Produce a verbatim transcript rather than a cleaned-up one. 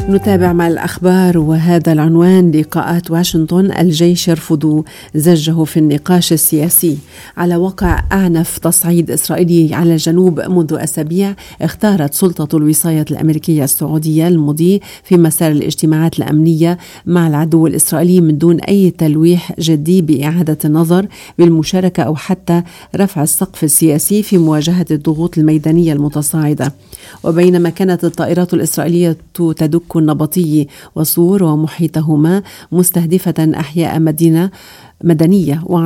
نتابع مع الأخبار وهذا العنوان: لقاءات واشنطن، الجيش يرفض زجه في النقاش السياسي. على وقع أعنف تصعيد إسرائيلي على الجنوب منذ أسابيع، اختارت سلطة الوصاية الأمريكية السعودية المضي في مسار الاجتماعات الأمنية مع العدو الإسرائيلي من دون أي تلويح جدي بإعادة النظر بالمشاركة أو حتى رفع السقف السياسي في مواجهة الضغوط الميدانية المتصاعدة. وبينما كانت الطائرات الإسرائيلية تدك النبطي وصور ومحيطهما مستهدفة أحياء مدينة مدنية